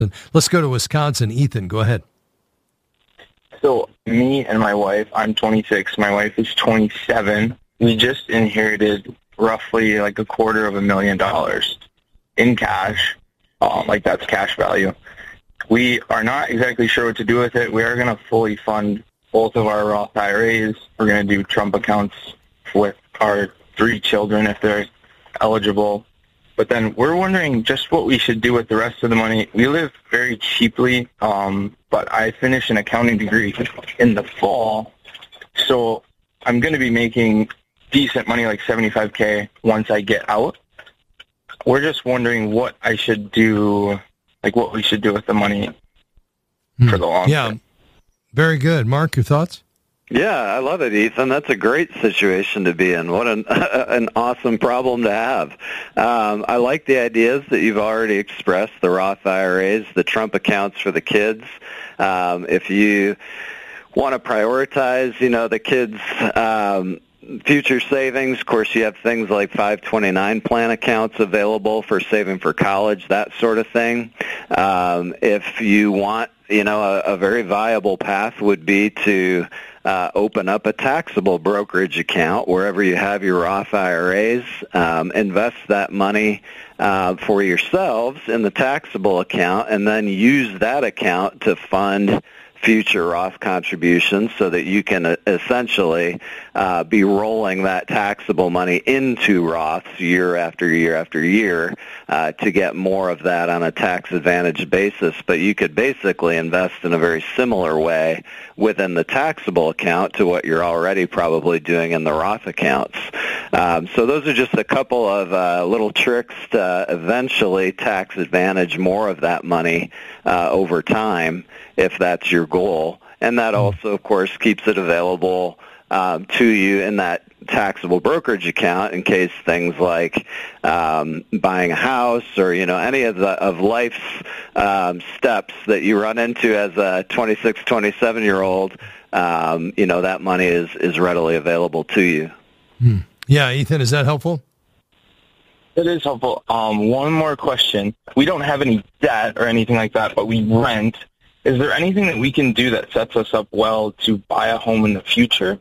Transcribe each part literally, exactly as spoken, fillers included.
Let's go to Wisconsin. Ethan, go ahead. So me and my wife, I'm twenty-six. My wife is twenty-seven. We just inherited roughly like a quarter of a million dollars in cash. Um, like that's cash value. We are not exactly sure what to do with it. We are going to fully fund both of our Roth I R As. We're going to do Trump accounts with our three children if they're eligible. But then we're wondering just what we should do with the rest of the money. We live very cheaply, um, but I finished an accounting degree in the fall. So I'm going to be making decent money, like seventy-five K, once I get out. We're just wondering what I should do, like what we should do with the money hmm. for the long yeah. term. Very good. Mark, your thoughts? Yeah, I love it, Ethan. That's a great situation to be in. What an an awesome problem to have. Um, I like the ideas that you've already expressed, the Roth I R As, the Trump accounts for the kids. Um, if you want to prioritize, you know, the kids' um, future savings, of course, you have things like five twenty-nine plan accounts available for saving for college, that sort of thing. Um, if you want, you know, a, a very viable path would be to Uh, open up a taxable brokerage account wherever you have your Roth I R As, um, invest that money uh, for yourselves in the taxable account, and then use that account to fund future Roth contributions so that you can uh, essentially uh, be rolling that taxable money into Roths year after year after year uh, to get more of that on a tax-advantaged basis. But you could basically invest in a very similar way within the taxable account to what you're already probably doing in the Roth accounts. Um, so those are just a couple of uh, little tricks to eventually tax advantage more of that money uh, over time, if that's your goal. And that also, of course, keeps it available um, to you in that taxable brokerage account in case things like um, buying a house or, you know, any of the of life's um, steps that you run into as a twenty-six, twenty-seven-year-old, um, you know, that money is, is readily available to you. Hmm. Yeah, Ethan, is that helpful? It is helpful. Um, one more question. We don't have any debt or anything like that, but we rent. Is there anything that we can do that sets us up well to buy a home in the future?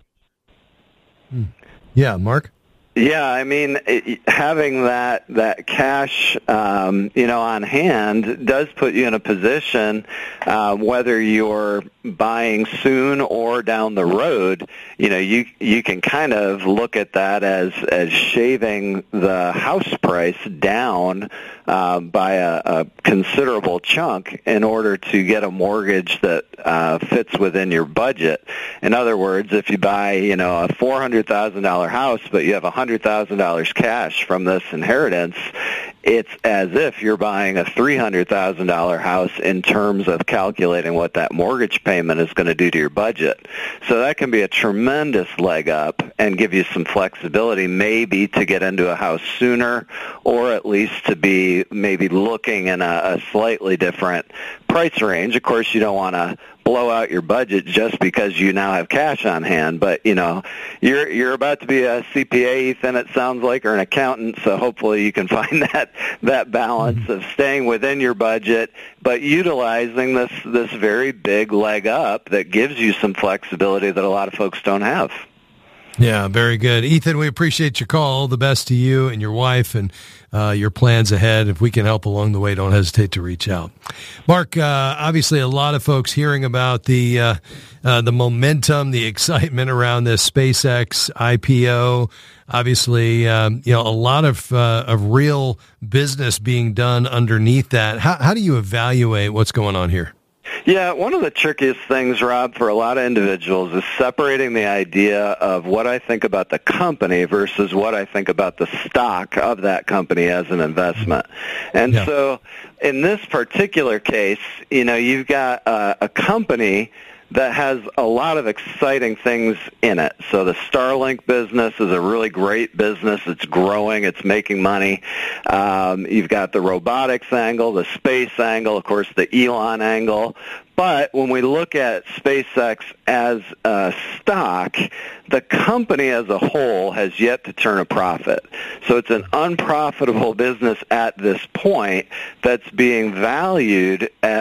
Yeah, Mark? Yeah, I mean, it, having that that cash, um, you know, on hand does put you in a position, uh, whether you're buying soon or down the road. You know, you you can kind of look at that as as shaving the house price down uh, by a, a considerable chunk in order to get a mortgage that uh, fits within your budget. In other words, if you buy, you know, a four hundred thousand dollars house, but you have a hundred thousand dollars cash from this inheritance, it's as if you're buying a three hundred thousand dollars house in terms of calculating what that mortgage payment is going to do to your budget. So that can be a tremendous leg up and give you some flexibility, maybe to get into a house sooner, or at least to be maybe looking in a, a slightly different price range. Of course, you don't want to blow out your budget just because you now have cash on hand. But, you know, you're you're about to be a C P A, Ethan, it sounds like, or an accountant, so hopefully you can find that that balance of staying within your budget, but utilizing this, this very big leg up that gives you some flexibility that a lot of folks don't have. Yeah, very good. Ethan, we appreciate your call. All the best to you and your wife and uh, your plans ahead. If we can help along the way, don't hesitate to reach out. Mark, uh, obviously a lot of folks hearing about the uh, uh, the momentum, the excitement around this SpaceX I P O. Obviously, um, you know, a lot of uh, of real business being done underneath that. How, how do you evaluate what's going on here? Yeah, one of the trickiest things, Rob, for a lot of individuals is separating the idea of what I think about the company versus what I think about the stock of that company as an investment. And yeah. so in this particular case, you know, you've got a, a company that has a lot of exciting things in it. So the Starlink business is a really great business. It's growing. It's making money. Um, you've got the robotics angle, the space angle, of course, the Elon angle. But when we look at SpaceX as a stock, the company as a whole has yet to turn a profit. So it's an unprofitable business at this point that's being valued at